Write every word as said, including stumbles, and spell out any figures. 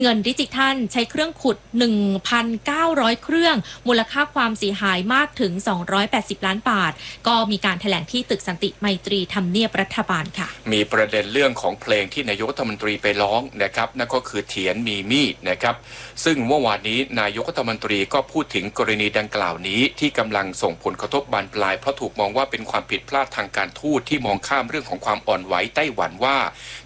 เงินดิจิทัลใช้เครื่องขุด หนึ่งพันเก้าร้อย เครื่องมูลค่าความเสียหายมากถึง สองร้อยแปดสิบ ล้านบาทก็มีการแถลงที่ตึกสันติไมตรีทำเนียบรัฐบาลค่ะมีประเด็นเรื่องของเพลงที่นายกรัฐมนตรีไปร้องนะครับนั่นก็คือเถียนมีมีดนะครับซึ่งเมื่อวานนี้นายกรัฐมนตรีก็พูดถึงกรณีดังกล่าวนี้ที่กำลังส่งผลกระทบบานปลายเพราะถูกมองว่าเป็นความผิดพลาดทางการทูตที่มองข้ามเรื่องของความอ่อนไหวไต้หวันว่า